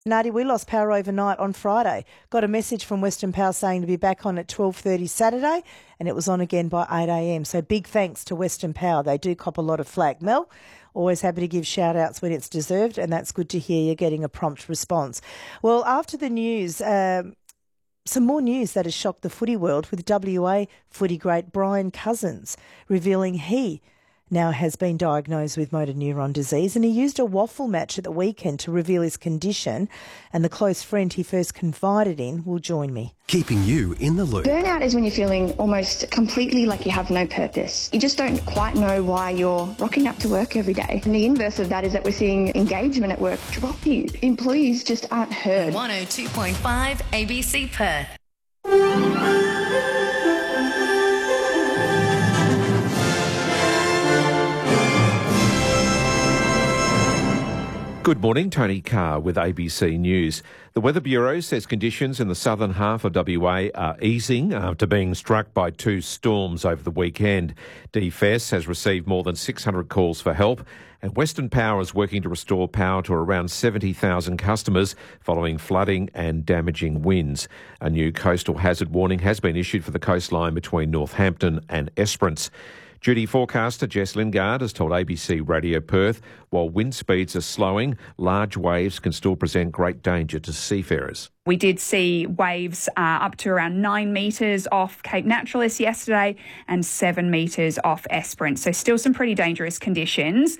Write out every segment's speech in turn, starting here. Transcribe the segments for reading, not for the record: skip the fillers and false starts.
Nadi, we lost power overnight on Friday. Got a message from Western Power saying to be back on at 12:30 Saturday, and it was on again by 8 a.m. So big thanks to Western Power. They do cop a lot of flack. Mel, always happy to give shout-outs when it's deserved, and that's good to hear you're getting a prompt response. Well, after the news, some more news that has shocked the footy world with WA footy great Brian Cousins revealing he now has been diagnosed with motor neuron disease, and he used a waffle match at the weekend to reveal his condition, and the close friend he first confided in will join me. Keeping you in the loop. Burnout is when you're feeling almost completely like you have no purpose. You just don't quite know why you're rocking up to work every day. And the inverse of that is that we're seeing engagement at work dropping. Employees just aren't heard. 102.5 ABC Perth. Good morning, Tony Carr with ABC News. The Weather Bureau says conditions in the southern half of WA are easing after being struck by two storms over the weekend. DFES has received more than 600 calls for help, and Western Power is working to restore power to around 70,000 customers following flooding and damaging winds. A new coastal hazard warning has been issued for the coastline between Northampton and Esperance. Duty forecaster Jess Lingard has told ABC Radio Perth, while wind speeds are slowing, large waves can still present great danger to seafarers. We did see waves up to around 9 metres off Cape Naturalist yesterday and 7 metres off Esperance, so still some pretty dangerous conditions.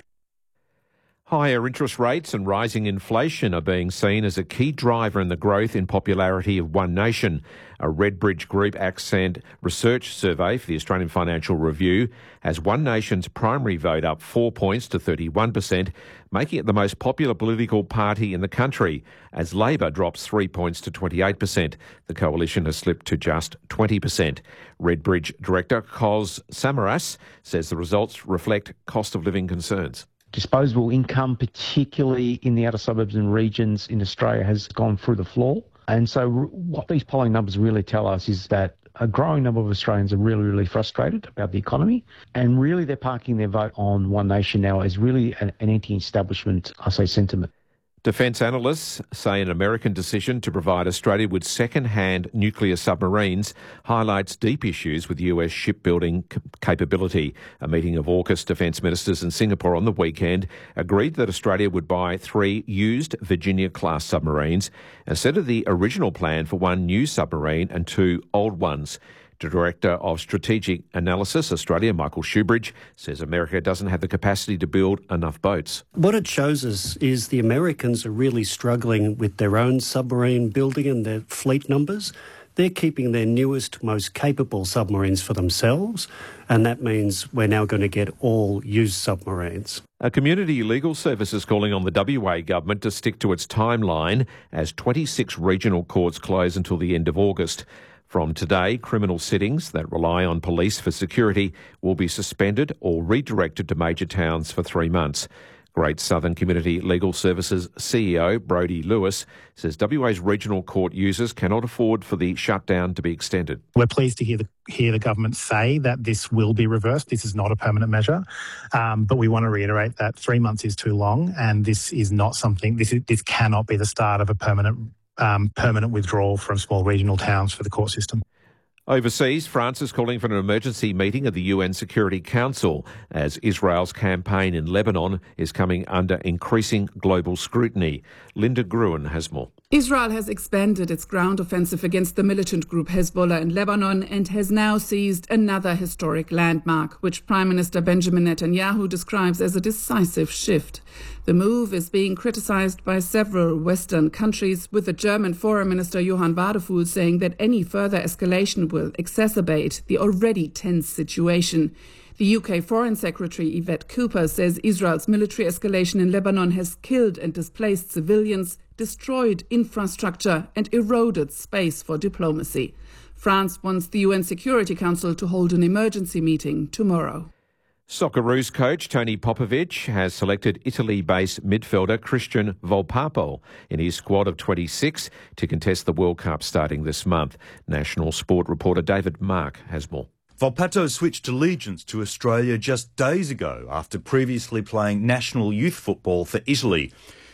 Higher interest rates and rising inflation are being seen as a key driver in the growth in popularity of One Nation. A Redbridge Group Accent research survey for the Australian Financial Review has One Nation's primary vote up 4 points to 31%, making it the most popular political party in the country, as Labor drops 3 points to 28%. The coalition has slipped to just 20%. Redbridge Director Kos Samaras says the results reflect cost of living concerns. Disposable income, particularly in the outer suburbs and regions in Australia, has gone through the floor. And so what these polling numbers really tell us is that a growing number of Australians are really, really frustrated about the economy. And really they're parking their vote on One Nation now as really an anti-establishment, sentiment. Defence analysts say an American decision to provide Australia with second-hand nuclear submarines highlights deep issues with US shipbuilding capability. A meeting of AUKUS defence ministers in Singapore on the weekend agreed that Australia would buy 3 used Virginia-class submarines instead of the original plan for 1 new submarine and 2 old ones. The Director of Strategic Analysis Australia, Michael Shoebridge, says America doesn't have the capacity to build enough boats. What it shows us is the Americans are really struggling with their own submarine building and their fleet numbers. They're keeping their newest, most capable submarines for themselves, and that means we're now going to get all used submarines. A community legal service is calling on the WA government to stick to its timeline as 26 regional courts close until the end of August. From today, criminal sittings that rely on police for security will be suspended or redirected to major towns for 3 months. Great Southern Community Legal Services CEO Brodie Lewis says WA's regional court users cannot afford for the shutdown to be extended. We're pleased to hear the government say that this will be reversed. This is not a permanent measure, but we want to reiterate that 3 months is too long, and this is not something. This cannot be the start of a permanent withdrawal from small regional towns for the court system. Overseas, France is calling for an emergency meeting of the UN Security Council as Israel's campaign in Lebanon is coming under increasing global scrutiny. Linda Gruen has more. Israel has expanded its ground offensive against the militant group Hezbollah in Lebanon and has now seized another historic landmark, which Prime Minister Benjamin Netanyahu describes as a decisive shift. The move is being criticized by several Western countries, with the German Foreign Minister Johann Wadephul saying that any further escalation will exacerbate the already tense situation. The UK Foreign Secretary Yvette Cooper says Israel's military escalation in Lebanon has killed and displaced civilians, destroyed infrastructure and eroded space for diplomacy. France wants the UN Security Council to hold an emergency meeting tomorrow. Socceroos coach Tony Popovic has selected Italy-based midfielder Christian Volpato in his squad of 26 to contest the World Cup starting this month. National Sport reporter David Mark has more. Volpato switched allegiance to Australia just days ago after previously playing national youth football for Italy.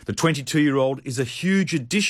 The 22-year-old is a huge addition